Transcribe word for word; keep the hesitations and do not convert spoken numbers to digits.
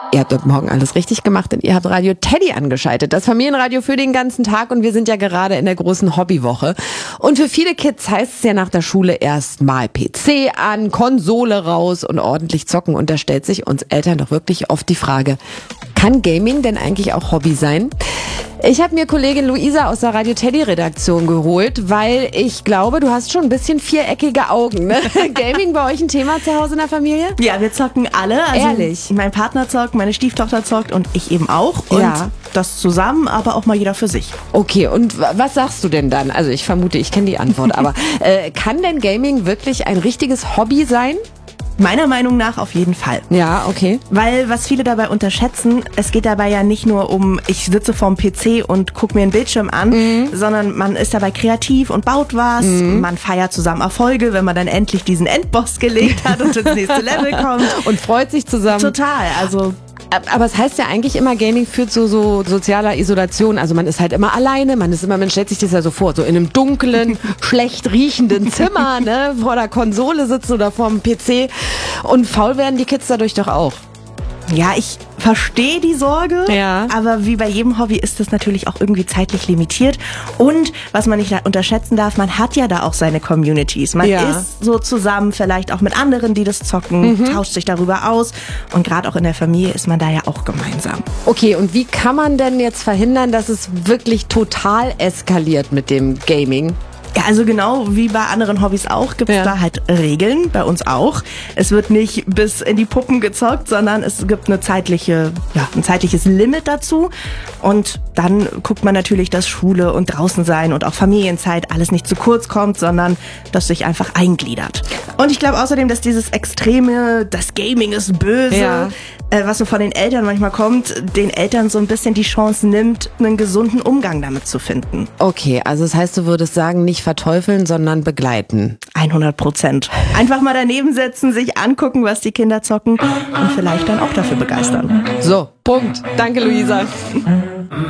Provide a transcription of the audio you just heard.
Ihr habt heute Morgen alles richtig gemacht, denn ihr habt Radio Teddy angeschaltet. Das Familienradio für den ganzen Tag, und wir sind ja gerade in der großen Hobbywoche. Und für viele Kids heißt es ja nach der Schule erst mal P C an, Konsole raus und ordentlich zocken. Und da stellt sich uns Eltern doch wirklich oft die Frage, kann Gaming denn eigentlich auch Hobby sein? Ich habe mir Kollegin Luisa aus der Radio Teddy Redaktion geholt, weil ich glaube, du hast schon ein bisschen viereckige Augen. Ne? Gaming bei euch ein Thema zu Hause in der Familie? Ja, wir zocken alle. Also ehrlich? Mein Partner zockt, meine Stieftochter zockt und ich eben auch. Und ja. das zusammen, aber auch mal jeder für sich. Okay, und was sagst du denn dann? Also ich vermute, ich kenne die Antwort, aber äh, kann denn Gaming wirklich ein richtiges Hobby sein? Meiner Meinung nach auf jeden Fall. Ja, okay. Weil was viele dabei unterschätzen, es geht dabei ja nicht nur um, ich sitze vorm P C und gucke mir einen Bildschirm an, mhm. sondern man ist dabei kreativ und baut was. Mhm. Man feiert zusammen Erfolge, wenn man dann endlich diesen Endboss gelegt hat und ins nächste Level kommt. Und freut sich zusammen. Total, also... Aber es heißt ja eigentlich immer, Gaming führt zu so sozialer Isolation. Also man ist halt immer alleine, man ist immer, man stellt sich das ja so vor, so in einem dunklen, schlecht riechenden Zimmer, ne, vor der Konsole sitzen oder vor dem P C. Und faul werden die Kids dadurch doch auch. Ja, ich verstehe die Sorge, ja. aber wie bei jedem Hobby ist das natürlich auch irgendwie zeitlich limitiert. Und was man nicht unterschätzen darf, man hat ja da auch seine Communities. Man ja. ist so zusammen, vielleicht auch mit anderen, die das zocken, mhm. tauscht sich darüber aus. Und gerade auch in der Familie ist man da ja auch gemeinsam. Okay, und wie kann man denn jetzt verhindern, dass es wirklich total eskaliert mit dem Gaming? Ja, also genau wie bei anderen Hobbys auch gibt es ja. da halt Regeln, bei uns auch. Es wird nicht bis in die Puppen gezockt, sondern es gibt eine zeitliche, ja, ein zeitliches Limit dazu. Und dann guckt man natürlich, dass Schule und draußen sein und auch Familienzeit alles nicht zu kurz kommt, sondern dass sich einfach eingliedert. Und ich glaube außerdem, dass dieses extreme, das Gaming ist böse, ja. äh, was so von den Eltern manchmal kommt, den Eltern so ein bisschen die Chance nimmt, einen gesunden Umgang damit zu finden. Okay, also das heißt, du würdest sagen, nicht verteufeln, sondern begleiten. hundert Prozent. Einfach mal daneben setzen, sich angucken, was die Kinder zocken und vielleicht dann auch dafür begeistern. So, Punkt. Danke, Luisa.